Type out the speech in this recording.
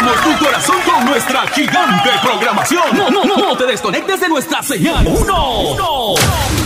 Llenamos tu corazón con nuestra gigante programación. No te desconectes de nuestra señal. ¡Uno!